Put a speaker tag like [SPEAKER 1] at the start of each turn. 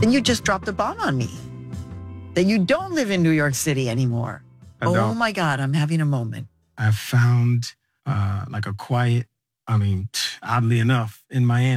[SPEAKER 1] Then you just dropped a bomb on me. That you don't live in New York City anymore. Oh my God, I'm having a moment.
[SPEAKER 2] I found like a quiet, oddly enough, in Miami.